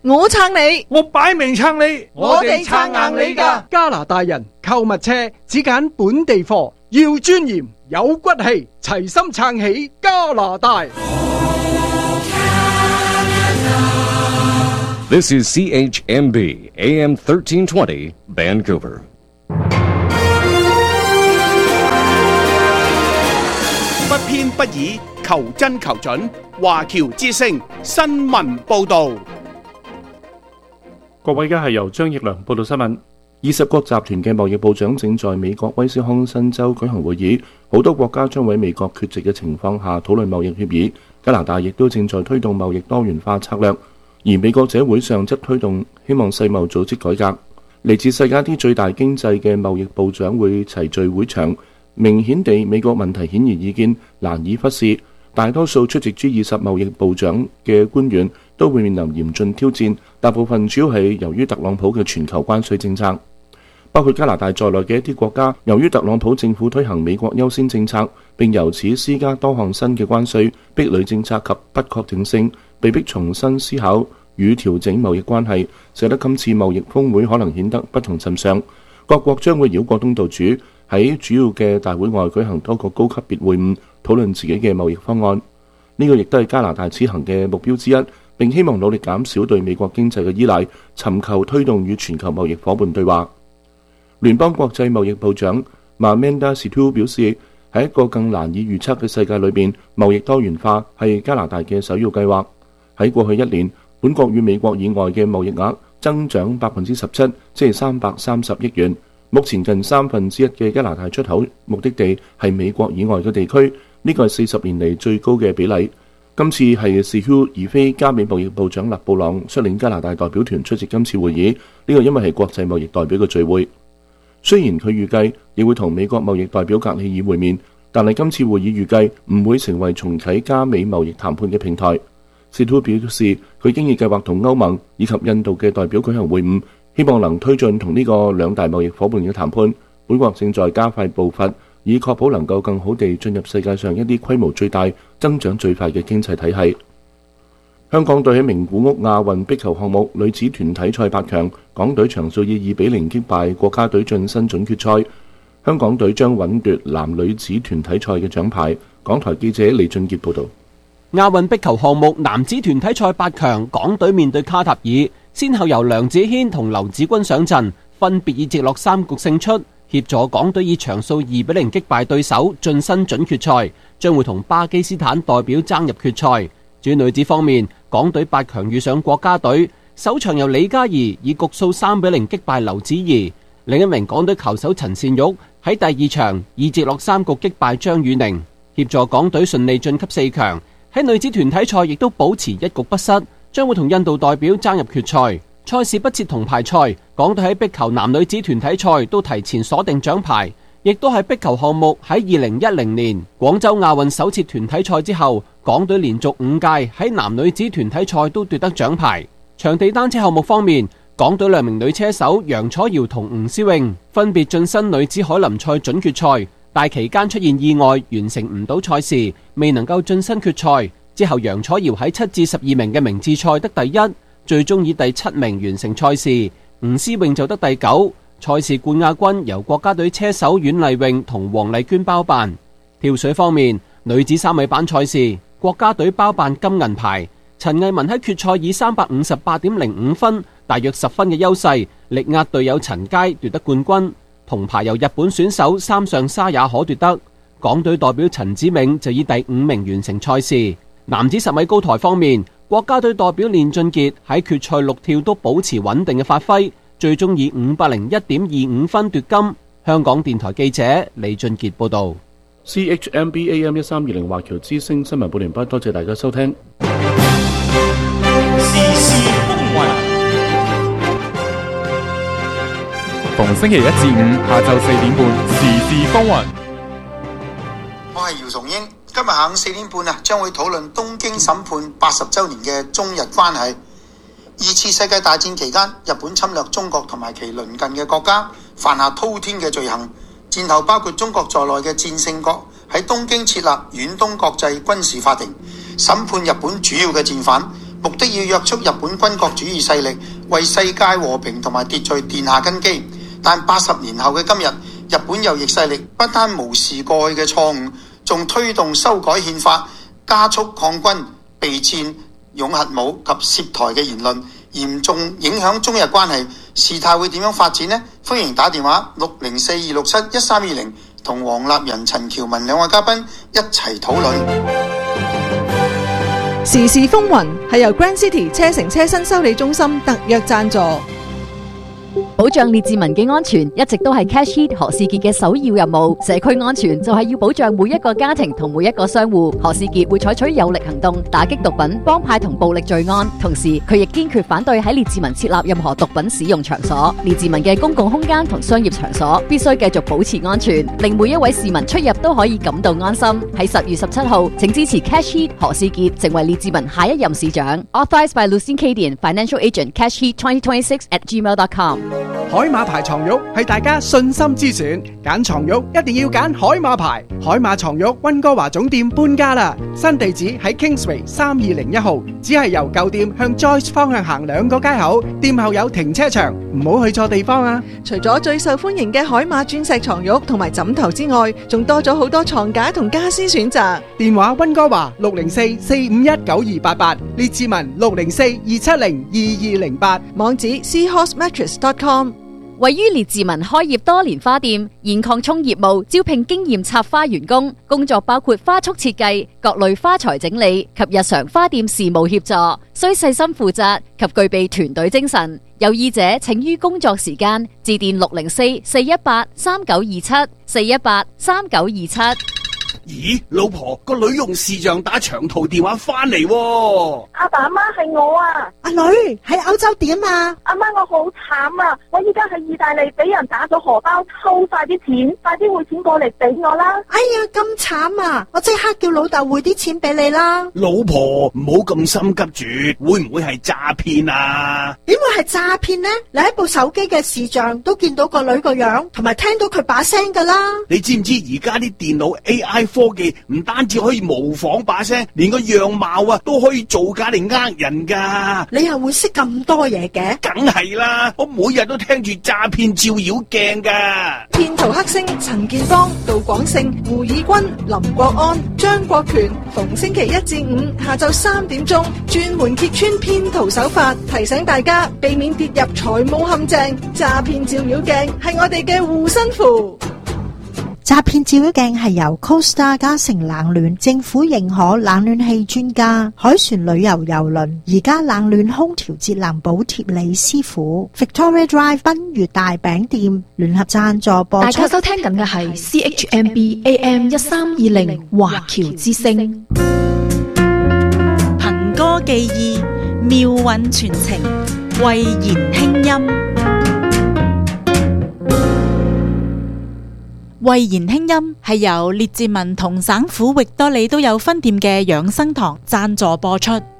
我撐你， 我擺明撐你， 我哋撐硬你㗎。 加拿大人購物車只揀本地貨，要尊嚴有骨氣，齊心撐起加拿大。 This is CHMB AM 1320 Vancouver. 不偏不倚，求真求準。華僑之聲新聞報導。 各位，而家係由張奕良報道新聞。20國集團嘅貿易部長正在美國威斯康辛州舉行會議，好多國家將喺美國缺席嘅情況下討論貿易協議。加拿大亦都正在推動貿易多元化策略，而美國者會上則推動希望世貿組織改革。嚟自世界啲最大經濟嘅貿易部長會齊聚會場，明顯地美國問題顯而易見，難以忽視。大多數出席 G20 貿易部長嘅官員都會面臨嚴峻挑戰，大部分主要係由於特朗普嘅全球關稅政策。包括加拿大在內嘅一啲國家，由於特朗普政府推行美國優先政策，並由此施加多項新嘅關稅、壁壘政策及不確定性，被迫重新思考與調整貿易關係，使得今次貿易峰會可能顯得不同尋常。各國將會繞過東道主，喺主要嘅大會外舉行多個高級別會晤，討論自己嘅貿易方案。呢個亦都係加拿大此行嘅目標之一，並希望努力減少對美國經濟嘅依賴，尋求推動與全球貿易夥伴對話。聯邦國際貿易部長 Amanda Settle 表示，喺一個更難以預測嘅世界裏邊，貿易多元化係加拿大嘅首要計劃。喺過去一年，本國與美國以外嘅貿易額增長17%，即係330億元。目前近1/3嘅加拿大出口目的地係美國以外嘅地區，呢個係40年嚟最高嘅比例。今次係Settle而非加美貿易部長勒布朗率領加拿大代表團出席今次會議，呢個因為係國際貿易代表嘅聚會。雖然佢預計亦會同美國貿易代表格里爾會面，但係今次會議預計唔會成為重啟加美貿易談判嘅平台。Settle表示，佢經已計劃同歐盟以及印度嘅代表舉行會晤，希望能推進同呢個兩大貿易夥伴嘅談判。本國正在加快步伐，以確保能夠更好地進入世界上一啲規模最大、增長最快嘅經濟體系。香港隊喺名古屋亞運壁球項目女子團體賽8強，港隊場數以2-0擊敗國家隊晉身準決賽。香港隊將穩奪男女子團體賽嘅獎牌。港台記者李俊傑報導。 亞運壁球項目男子團體賽8強，港隊面對卡塔爾，先後由梁子軒同劉子君上陣，分別以直落3局勝出，協助港隊以場數2-0擊敗對手，晉身準決賽，將會同巴基斯坦代表爭入決賽。至於女子方面，港隊8強遇上國家隊，首場由李嘉怡以局數3-0擊敗劉子怡，另一名港隊球手陳善玉喺第二場以直落3局擊敗張雨寧，協助港隊順利晉級4強。喺女子團體賽亦都保持1局不失，將會同印度代表爭入決賽。賽事不設銅牌賽，港隊喺壁球男女子團體賽都提前鎖定獎牌，亦都係壁球項目喺2010年廣州亞運首次團體賽之後，港隊連續5屆喺男女子團體賽都奪得獎牌。場地單車項目方面，港隊2名女車手楊楚瑤同吳思穎分別晉身女子凱林賽準決賽，但期間出現意外，完成唔到賽事，未能夠晉身決賽。之後楊楚瑤喺7至12名嘅名次賽得第1，最終以第7名完成賽事。吳思穎就得第9。賽事冠亞軍由國家隊車手阮麗穎同黃麗娟包辦。跳水方面，女子3米板賽事，國家隊包辦金銀牌。陳藝文喺決賽以358.05分，大約10分嘅優勢，力壓隊友陳佳奪得冠軍。銅牌由日本選手三上沙也可奪得。港隊代表陳子銘就以第5名完成賽事。男子10米高台方面，國家隊代表練俊傑喺決賽6跳都保持穩定嘅發揮，最終以501.25分奪金。香港電台記者李俊傑報道。 CHMB AM 1320華僑之聲新聞報完畢，多謝大家收聽。 時事風雲，逢星期1至5下晝4點半，時事風雲。 我係姚崇英，今日下午4點半將會討論東京審判80週年嘅中日關係。2次世界大戰期間，日本侵略中國同埋其鄰近嘅國家，犯下滔天嘅罪行。戰後包括中國在內嘅戰勝國喺東京設立遠東國際軍事法庭，審判日本主要嘅戰犯， 目的要約束日本軍國主義勢力，為世界和平同埋秩序奠下根基。但80年後嘅今日，日本右翼勢力不單無視過去嘅錯誤，仲推動修改憲法、加速抗軍、備戰、擁核武及涉台嘅言論，嚴重影響中日關係。事態會點樣發展呢？歡迎打電話604-267-1320，同黃立仁、陳喬文兩位嘉賓一齊討論。 時事風雲係由 Grand City 車城車身修理中心特約贊助。 保障列治文嘅安全一直都係 Cash Heat 何士傑嘅首要任務。社區安全就係要保障每一個家庭同每一個商戶。何士傑會採取有力行動，打擊毒品、幫派同暴力罪案。同時，佢亦堅決反對喺列治文設立任何毒品使用場所。列治文嘅公共空間同商業場所必須繼續保持安全，令每一位市民出入都可以感到安心。喺10月17號，請支持 Cash Heat 何士傑成為列治文下一任市長。Authorized by Lucien Cadian, Financial Agent, Cash Heat 2026@gmail.com。 海馬牌床褥係大家信心之選，揀床褥一定要揀海馬牌。海馬床褥溫哥華總店搬家啦，新地址喺 Kingsway 3201號，只係由舊店向 Joyce 方向行2個街口，店後有停車場，唔好去錯地方啊！ 除咗最受歡迎嘅海馬鑽石床褥同埋枕頭之外，仲多咗好多床架同家私選擇。 電話溫哥華604-451-9288，列治文604-270-2208， 網址 seahorsemattress.com。 位於列治文開業多年花店，現擴充業務，招聘經驗插花員工，工作包括花束設計、各類花材整理及日常花店事務協助，需細心負責及具備團隊精神。有意者請於工作時間致電604-418-3927 咦，老婆，個女用視像打長途電話翻嚟喎。 阿爸阿媽係我啊。 阿女喺歐洲點啊？ 阿媽，我好慘啊！我依家喺意大利俾人打咗荷包，抽晒啲錢，快啲匯錢過嚟俾我啦！ 哎呀，咁慘啊！我即刻叫老豆匯啲錢俾你啦。 老婆，唔好咁心急住，會唔會係詐騙啊？ 點會係詐騙呢？你喺部手機嘅視像都見到個女個樣，同埋聽到佢把聲噶啦。 你知唔知而家啲電腦 AI 科技唔單止可以模仿把聲，連個樣貌啊都可以造假嚟呃人噶。 你又會識咁多嘢嘅？ 梗係啦，我每日都聽住詐騙照妖鏡噶。 騙徒黑星陳建邦、杜廣勝、胡以軍、林國安、張國權，逢星期1至5下晝3點鐘，專門揭穿騙徒手法，提醒大家避免跌入財務陷阱。詐騙照妖鏡係我哋嘅護身符。 詐騙照妖鏡係由 Costa 嘉誠冷暖政府認可冷暖氣專家海船旅遊郵輪而家冷暖空調節能補貼李師傅 Victoria Drive 賓悅大餅店聯合贊助播出。 大家收聽緊嘅係 CHMB AM 1320華僑之聲， 憑歌寄意，妙韻傳情，慧言輕音。慧言輕音係由列治文同省府域多利都有分店嘅養生堂贊助播出。